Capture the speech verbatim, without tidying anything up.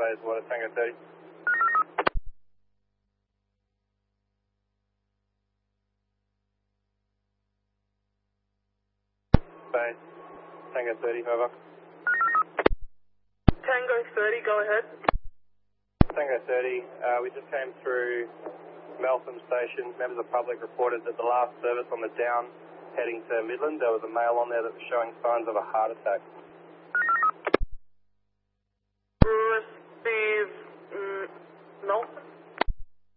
Bayswater, Tango thirty. Bay, Tango thirty, over. Tango thirty, go ahead. Tango thirty, uh, we just came through Meltham Station. Members of the public reported that the last service on the down heading to Midland, there was a male on there that was showing signs of a heart attack. Receive mm, Meltham?